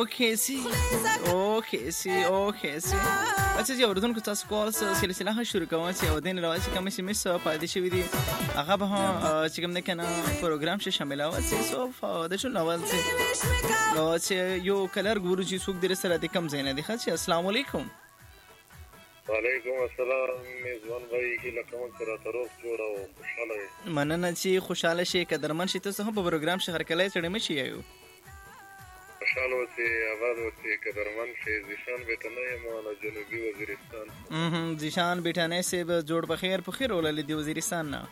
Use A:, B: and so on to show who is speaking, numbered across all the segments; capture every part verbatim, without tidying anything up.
A: اوکې سي اوکې سي اوکې سي اچھا جی اوردونکو تاسو کول سلسله ها شروع کوم چې او دین راځي کوم چې مس پاتې شوی دي هغه به چې کوم نه کنه پروګرام شه شامل او چې سو د شو نوول چې چې یو کلر ګورو چې څوک در سره د کم زینه دي خاص السلام علیکم
B: وعلیکم السلام میزبان بھائی کی لکمن سره تروف جوړ او خوشاله
A: مننه چې خوشاله شي قدرمن شي تاسو هم په پروګرام شهر کله چړې مشي یو
B: خوشاله اوسئ آباد اوسئ قدرمن شي زیشان بیٹنه یم له جنوبي وزیرستان
A: اها زیشان بیٹنه سے جوړ بخیر په خیر ولل دی وزیرستان نه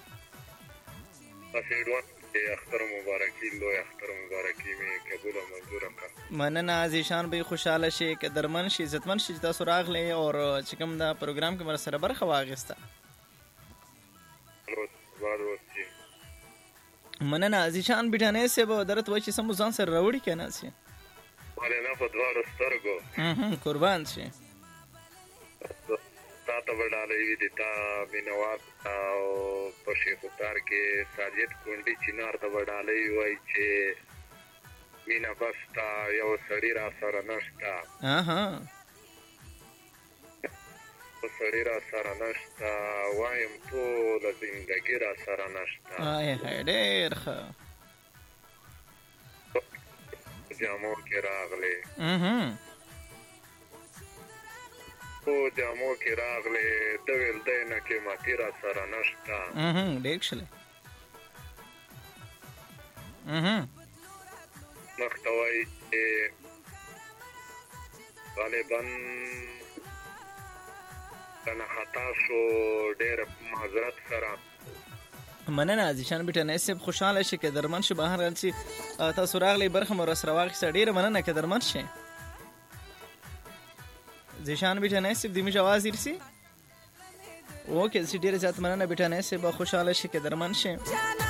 B: افیدوان اختر مبارکی لو اختر مبارکی می قبول او منظور کړه
A: مننه زیشان به خوشاله شي قدرمن شي عزتمن شي تاسو راغله او چې کوم دا پروګرام کې مر سره برخه واغسته مننه زیشان بیٹانه سے به درت و چې سم ځان سره راوړي کنه سي
B: ولنه په دوار سترګو
A: اها قربان شي
B: تا ته وډالې دي تا بنوات او په شیخ تار کې ساجد کونډي چینار ته وډالې وای چې مینا بستا یو سړی را سره نشتا
A: اها
B: سړی را سره نشتا وایم ټول زندګی را سره نشتا
A: آی هاي ډېر ښه
B: جامو کې راغله
A: اها
B: او جامو کې راغله د ویل دینه کې ماتی را سره نشتا
A: اها ډېر شله اها
B: مختوی غالبا کنه خطا شو ډېر معذرت سره
A: مننه زیشان بیٹنه سه خوشاله شي کې درمن شي بهر غلسي تاسو راغلي برخه مر سره واغ ډېر مننه کې درمن شي زیشان بیٹنه سه د می جواز ورسي اوکې سي ډېر زیات مننه بیٹنه سه به خوشاله شي کې درمن شي